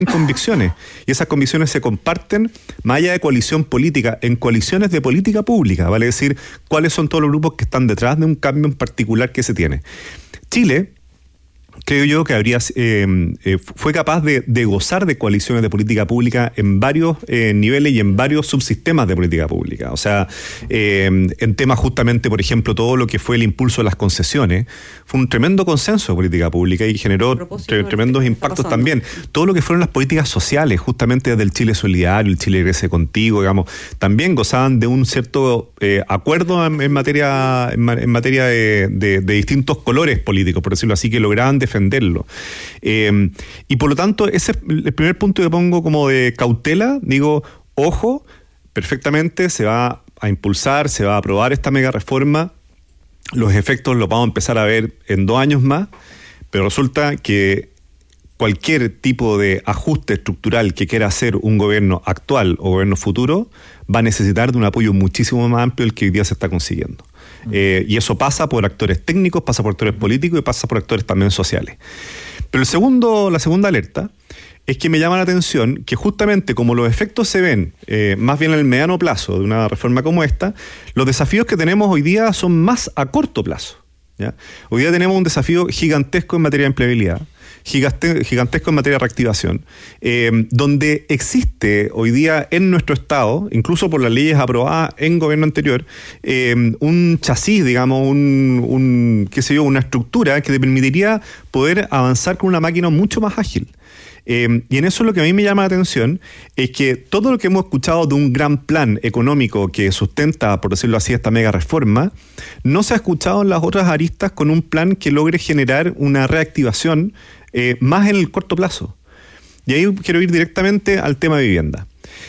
convicciones, y esas convicciones se comparten más allá de coalición política, en coaliciones de política pública, vale decir, cuáles son todos los grupos que están detrás de un cambio en particular que se tiene. Chile, creo yo que fue capaz de gozar de coaliciones de política pública en varios niveles y en varios subsistemas de política pública. O sea, en temas justamente, por ejemplo, todo lo que fue el impulso de las concesiones, fue un tremendo consenso de política pública y generó tremendos impactos también. Todo lo que fueron las políticas sociales, justamente desde el Chile Solidario, el Chile Crece Contigo, digamos, también gozaban de un cierto acuerdo en materia de distintos colores políticos, por decirlo así, que lograban defenderlo. Y por lo tanto, ese es el primer punto que pongo como de cautela. Digo, ojo, perfectamente se va a impulsar, se va a aprobar esta mega reforma. Los efectos los vamos a empezar a ver en 2 años más, pero resulta que cualquier tipo de ajuste estructural que quiera hacer un gobierno actual o gobierno futuro va a necesitar de un apoyo muchísimo más amplio del que hoy día se está consiguiendo. Y eso pasa por actores técnicos, pasa por actores políticos y pasa por actores también sociales. Pero la segunda alerta es que me llama la atención que justamente como los efectos se ven más bien en el mediano plazo de una reforma como esta, los desafíos que tenemos hoy día son más a corto plazo, ¿ya? Hoy día tenemos un desafío gigantesco en materia de empleabilidad, gigantesco en materia de reactivación, donde existe hoy día en nuestro Estado, incluso por las leyes aprobadas en gobierno anterior, un chasis, digamos, una estructura que te permitiría poder avanzar con una máquina mucho más ágil. Y en eso lo que a mí me llama la atención es que todo lo que hemos escuchado de un gran plan económico que sustenta, por decirlo así, esta mega reforma, no se ha escuchado en las otras aristas con un plan que logre generar una reactivación más en el corto plazo. Y ahí quiero ir directamente al tema de vivienda.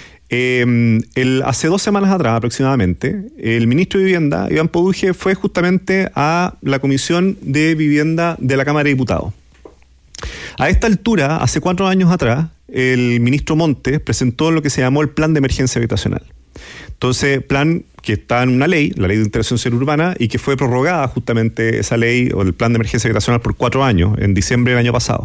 Hace 2 semanas atrás aproximadamente, el ministro de Vivienda, Iván Poduje, fue justamente a la Comisión de Vivienda de la Cámara de Diputados. A esta altura, hace 4 años atrás, el ministro Montes presentó lo que se llamó el Plan de Emergencia Habitacional. Entonces, plan que está en una ley, la Ley de Integración Social Urbana, y que fue prorrogada justamente esa ley o el Plan de Emergencia Habitacional por 4 años, en diciembre del año pasado.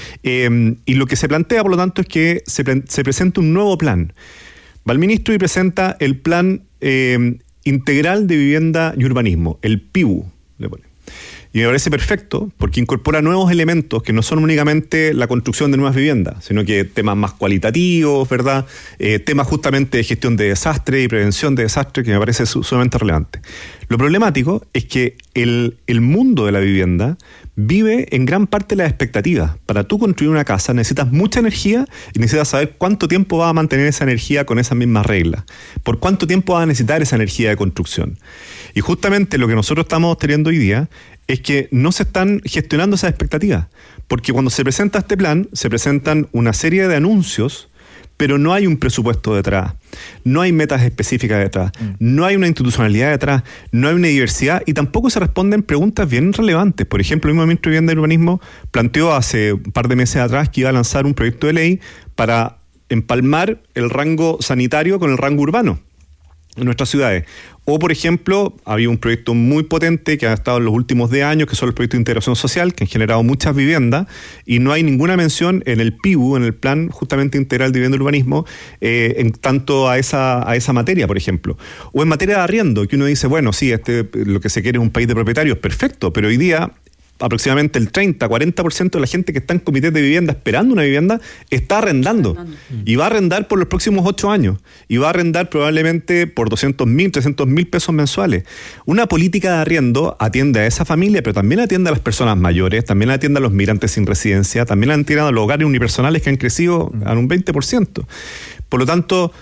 Y lo que se plantea, por lo tanto, es que se presente un nuevo plan. Va el ministro y presenta el Plan Integral de Vivienda y Urbanismo, el PIU, le pone. Y me parece perfecto porque incorpora nuevos elementos que no son únicamente la construcción de nuevas viviendas, sino que temas más cualitativos, ¿verdad? Temas justamente de gestión de desastre y prevención de desastre, que me parece sumamente relevante. Lo problemático es que el mundo de la vivienda vive en gran parte de las expectativas. Para tú construir una casa necesitas mucha energía y necesitas saber cuánto tiempo vas a mantener esa energía con esas mismas reglas. Por cuánto tiempo vas a necesitar esa energía de construcción. Y justamente lo que nosotros estamos teniendo hoy día es que no se están gestionando esas expectativas, porque cuando se presenta este plan, se presentan una serie de anuncios, pero no hay un presupuesto detrás, no hay metas específicas detrás, no hay una institucionalidad detrás, no hay una diversidad y tampoco se responden preguntas bien relevantes. Por ejemplo, el mismo ministro de Vivienda y Urbanismo planteó hace un par de meses atrás que iba a lanzar un proyecto de ley para empalmar el rango sanitario con el rango urbano en nuestras ciudades. O, por ejemplo, había un proyecto muy potente que ha estado en los últimos 10 años, que son los proyectos de integración social, que han generado muchas viviendas, y no hay ninguna mención en el PIU, en el Plan justamente Integral de Vivienda y Urbanismo, en tanto a esa materia, por ejemplo. O en materia de arriendo, que uno dice, bueno, sí, lo que se quiere es un país de propietarios, perfecto, pero hoy día aproximadamente el 30-40% de la gente que está en comités de vivienda esperando una vivienda está arrendando. Y va a arrendar por los próximos 8 años. Y va a arrendar probablemente por 200.000, 300.000 pesos mensuales. Una política de arriendo atiende a esa familia, pero también atiende a las personas mayores, también atiende a los migrantes sin residencia, también atiende a los hogares unipersonales que han crecido en un 20%. Por lo tanto,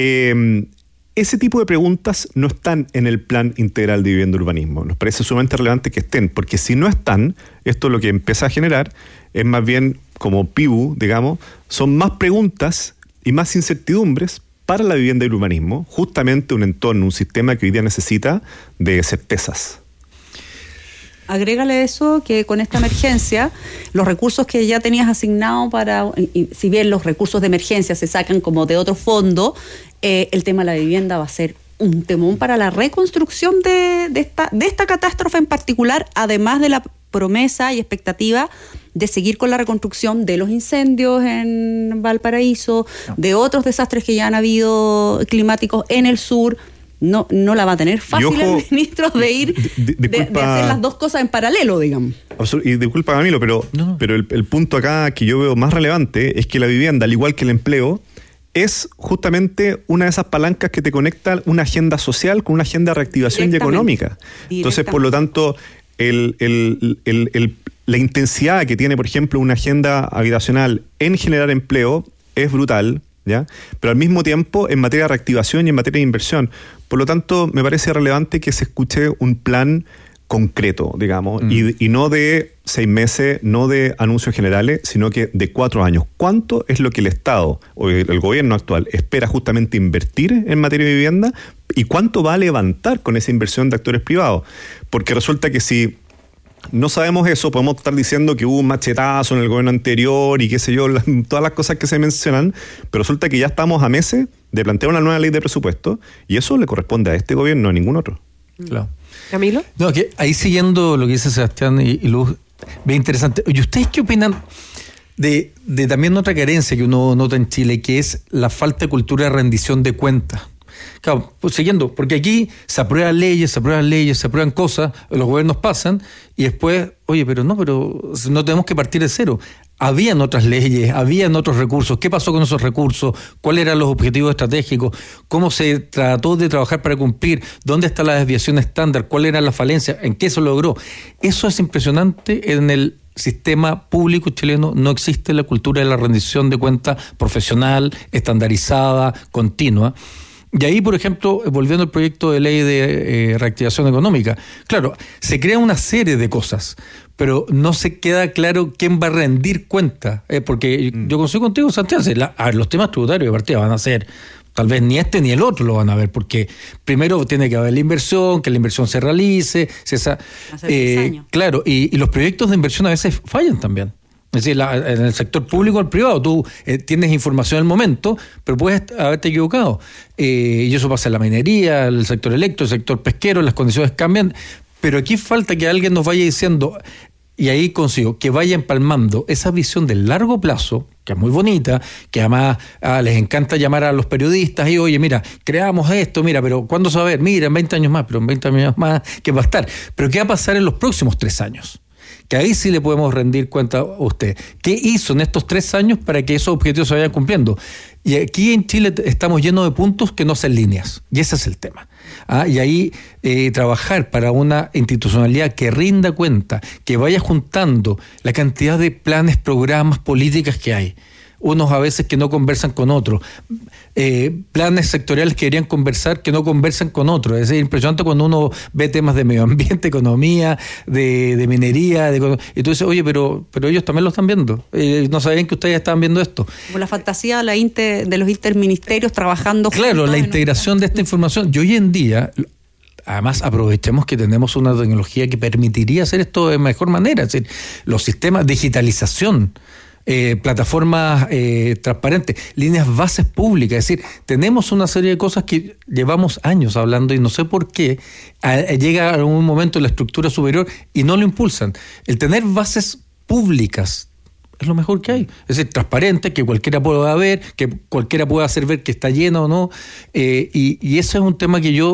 ese tipo de preguntas no están en el Plan Integral de Vivienda y Urbanismo. Nos parece sumamente relevante que estén, porque si no están, esto lo que empieza a generar es más bien como PIU, digamos, son más preguntas y más incertidumbres para la vivienda y el urbanismo, justamente un entorno, un sistema que hoy día necesita de certezas. Agrégale eso, que con esta emergencia, los recursos que ya tenías asignados y si bien los recursos de emergencia se sacan como de otro fondo, el tema de la vivienda va a ser un temón para la reconstrucción de esta catástrofe en particular, además de la promesa y expectativa de seguir con la reconstrucción de los incendios en Valparaíso, de otros desastres que ya han habido climáticos en el sur. No la va a tener fácil el ministro de ir de hacer las dos cosas en paralelo, digamos. Y disculpa, Camilo, pero el punto acá que yo veo más relevante es que la vivienda, al igual que el empleo, es justamente una de esas palancas que te conecta una agenda social con una agenda de reactivación y económica. Entonces, por lo tanto, la intensidad que tiene, por ejemplo, una agenda habitacional en generar empleo es brutal, ¿ya? Pero al mismo tiempo en materia de reactivación y en materia de inversión. Por lo tanto, me parece relevante que se escuche un plan concreto, digamos, y no de 6 meses, no de anuncios generales, sino que de 4 años. ¿Cuánto es lo que el Estado o el gobierno actual espera justamente invertir en materia de vivienda y cuánto va a levantar con esa inversión de actores privados? Porque resulta que si no sabemos eso, podemos estar diciendo que hubo un machetazo en el gobierno anterior y qué sé yo, todas las cosas que se mencionan, pero resulta que ya estamos a meses de plantear una nueva ley de presupuesto y eso le corresponde a este gobierno, a ningún otro. Claro. ¿Camilo? No, que ahí siguiendo lo que dice Sebastián y Luz, bien interesante. ¿Y ustedes qué opinan de también otra carencia que uno nota en Chile, que es la falta de cultura de rendición de cuentas? Claro, pues siguiendo, porque aquí se aprueban leyes, se aprueban cosas, los gobiernos pasan y después, pero no tenemos que partir de cero. Habían otras leyes, habían otros recursos. ¿Qué pasó con esos recursos? ¿Cuáles eran los objetivos estratégicos? ¿Cómo se trató de trabajar para cumplir? ¿Dónde está la desviación estándar? ¿Cuál era la falencia? ¿En qué se logró? Eso es impresionante. En el sistema público chileno no existe la cultura de la rendición de cuentas profesional, estandarizada, continua. Y ahí, por ejemplo, volviendo al proyecto de ley de reactivación económica, claro, se crea una serie de cosas, pero no se queda claro quién va a rendir cuenta, porque yo coincido contigo, Santiago, los temas tributarios de partida van a ser, tal vez ni este ni el otro lo van a ver, porque primero tiene que haber la inversión, que la inversión se realice, claro, y los proyectos de inversión a veces fallan también. Es decir, en el sector público o el privado, tú tienes información en el momento, pero puedes haberte equivocado. Y eso pasa en la minería, el sector eléctrico, el sector pesquero, las condiciones cambian. Pero aquí falta que alguien nos vaya diciendo, y ahí consigo, que vaya empalmando esa visión de largo plazo, que es muy bonita, que además les encanta llamar a los periodistas y, oye, mira, creamos esto, mira, pero ¿cuándo se va a ver? Mira, en 20 años más, pero en 20 años más, ¿qué va a estar? Pero ¿qué va a pasar en los próximos 3 años? Que ahí sí le podemos rendir cuenta a usted. ¿Qué hizo en estos 3 años para que esos objetivos se vayan cumpliendo? Y aquí en Chile estamos llenos de puntos que no son líneas. Y ese es el tema. Y ahí trabajar para una institucionalidad que rinda cuenta, que vaya juntando la cantidad de planes, programas, políticas que hay. Unos a veces que no conversan con otros, planes sectoriales que deberían conversar, que no conversan con otros. Es impresionante cuando uno ve temas de medio ambiente, economía, de minería, y tú dices, oye, pero ellos también lo están viendo. No sabían que ustedes estaban viendo esto. Como la fantasía de los interministerios trabajando juntos. Claro, la integración de esta información. Y hoy en día, además, aprovechemos que tenemos una tecnología que permitiría hacer esto de mejor manera. Es decir, los sistemas, digitalización, plataformas transparentes, líneas bases públicas. Es decir, tenemos una serie de cosas que llevamos años hablando y no sé por qué llega a un momento en la estructura superior y no lo impulsan. El tener bases públicas es lo mejor que hay. Es decir, transparente, que cualquiera pueda ver, que cualquiera pueda hacer ver que está lleno o no. Y ese es un tema que yo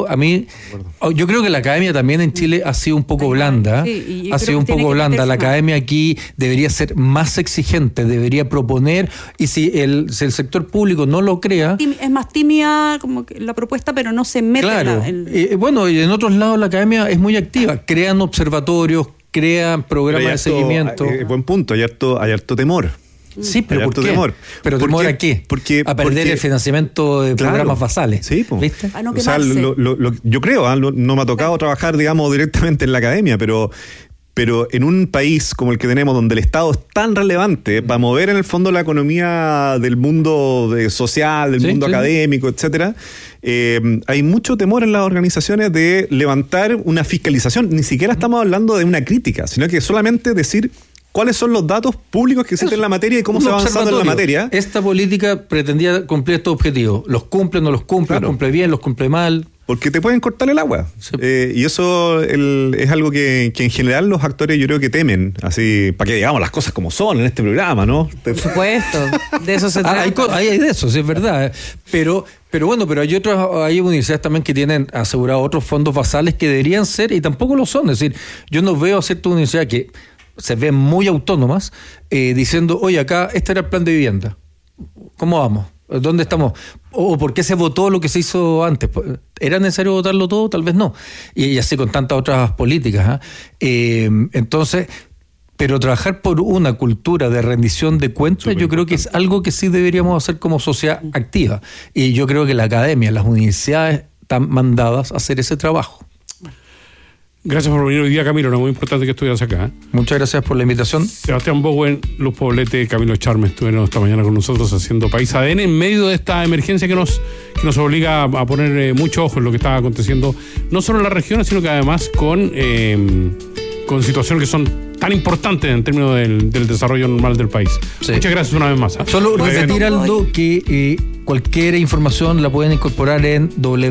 creo que la academia también en Chile ha sido un poco blanda. Sí, ha sido un poco blanda. La academia aquí debería ser más exigente, debería proponer, y si el sector público no lo crea... Es más tímida como que la propuesta, pero no se mete. Claro. Bueno, y en otros lados la academia es muy activa. Crean observatorios, crean programas de seguimiento. Buen punto, hay harto temor. Sí, pero ¿por qué? Temor. ¿Pero temor a qué? A perder el financiamiento de programas basales. Sí, ¿viste? A no quemarse. Yo creo, no me ha tocado trabajar, digamos, directamente en la academia, pero en un país como el que tenemos, donde el Estado es tan relevante para mover en el fondo la economía del mundo social, del mundo académico, etcétera, hay mucho temor en las organizaciones de levantar una fiscalización. Ni siquiera estamos hablando de una crítica, sino que solamente decir cuáles son los datos públicos que existen en la materia y cómo se va avanzando en la materia. Esta política pretendía cumplir estos objetivos. ¿Los cumple, no los cumple? Claro. ¿Los cumple bien, los cumple mal? porque te pueden cortar el agua. Sí. Y eso es algo que en general los actores yo creo que temen, así, para que digamos las cosas como son en este programa, ¿no? Por supuesto, de eso se trata. Hay de eso, sí, es verdad. Pero bueno, pero hay universidades también que tienen asegurados otros fondos basales que deberían ser y tampoco lo son. Es decir, yo no veo a ciertas universidades que se ven muy autónomas diciendo, oye, acá este era el plan de vivienda. ¿Cómo vamos? ¿Dónde estamos? ¿O por qué se votó lo que se hizo antes? ¿Era necesario votarlo todo? Tal vez no. Y así con tantas otras políticas. Entonces, pero trabajar por una cultura de rendición de cuentas, yo creo que es algo que sí deberíamos hacer como sociedad activa. Y yo creo que la academia, las universidades están mandadas a hacer ese trabajo. Gracias por venir hoy día, Camilo. Era muy importante que estuvieras acá. Muchas gracias por la invitación. Sebastián Bowen, Luz Poblete, Camilo Charme estuvieron esta mañana con nosotros haciendo País ADN en medio de esta emergencia que nos obliga a poner mucho ojo en lo que está aconteciendo, no solo en la región, sino que además con situaciones que son tan importantes en términos del desarrollo normal del país. Sí. Muchas gracias una vez más. Solo repetir, Aldo, que cualquier información la pueden incorporar en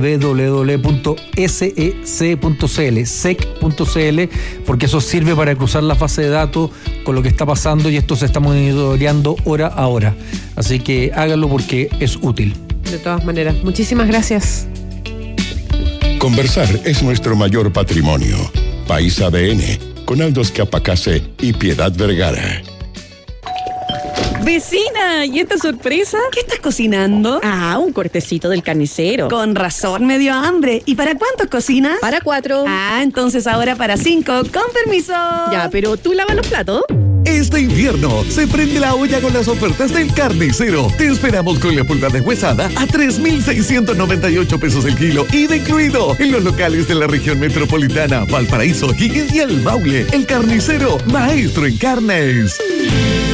www.sec.cl, porque eso sirve para cruzar la base de datos con lo que está pasando y esto se está monitoreando hora a hora. Así que háganlo porque es útil. De todas maneras, muchísimas gracias. Conversar es nuestro mayor patrimonio. País ADN, con Aldo Escapacase y Piedad Vergara. Vecina, ¿y esta sorpresa? ¿Qué estás cocinando? Ah, un cortecito del carnicero. Con razón me dio hambre. ¿Y para cuántos cocinas? Para 4. Ah, entonces ahora para 5. Con permiso. Ya, pero ¿tú lavas los platos? Este invierno se prende la olla con las ofertas del carnicero. Te esperamos con la pulpa deshuesada a 3,698 pesos el kilo, ida incluido, en los locales de la región metropolitana, Valparaíso, Higgins y El Maule. El carnicero, maestro en carnes.